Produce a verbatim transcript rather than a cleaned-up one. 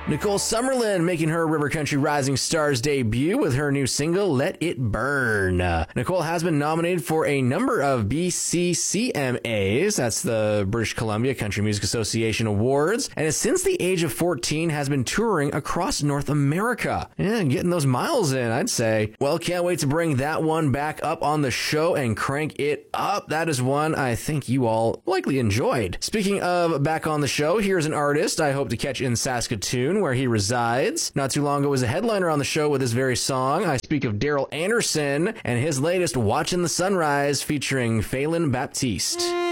Nicole Summerlin making her River Country Rising Stars debut with her new single, Let It Burn. Uh, Nicole has been nominated for a number of B C C M As, that's the British Columbia Country Music Association Awards, and since the age of fourteen has been touring across North America. Yeah, getting those miles in, I'd say. Well, can't wait to bring that one back up on the show and crank it up. That is one I think you all likely enjoyed. Speaking of back on the show, here's an artist I hope to catch in Saskatoon, where he resides. Not too long ago was a headliner on the show with this very song. I speak of Daryl Anderson and his latest Watching the Sunrise featuring Phelan Baptiste.